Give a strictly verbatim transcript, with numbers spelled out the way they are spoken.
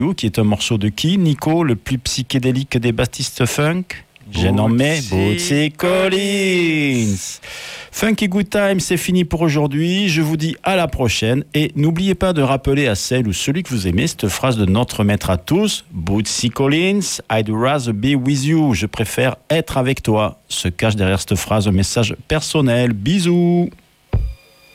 qui est un morceau de qui, Nico, le plus psychédélique des bassistes funk? J'ai nommé Bootsy Collins. Funky Good Time, c'est fini pour aujourd'hui. Je vous dis à la prochaine. Et n'oubliez pas de rappeler à celle ou celui que vous aimez cette phrase de notre maître à tous. Bootsy Collins, I'd rather be with you. Je préfère être avec toi. Se cache derrière cette phrase un message personnel. Bisous.